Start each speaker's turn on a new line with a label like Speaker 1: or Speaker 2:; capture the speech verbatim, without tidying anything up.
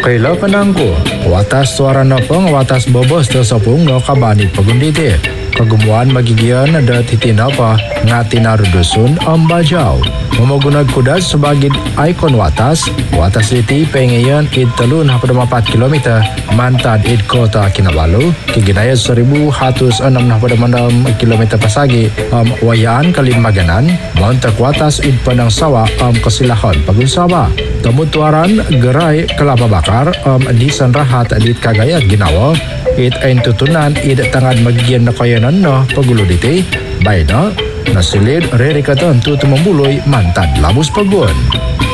Speaker 1: Kaila penangku, watas suara napang watas bobos tersapung no kabani pagundite. Kagumuan magigian ada titina pa ngati narudusun ang bajau. Mamagunag kudas sebagai ikon watas, watas iti pengayan id talun hapad mapat kilometer mantad id kota Kinabalu, kiginaya seribu hatus enam hapad mandam kilometer pasagi am wayaan kalin maganan, montak watas id panang sawa am kasilahan pagunsawa. Tamutuaran gerai kelapa bakar am di sanrahat id kagayat ginawa, id ain tutunan id tangad magigian na kayanan no paguludite, bayna nasilid rerikatan tutu membuloy mantad labus pagun.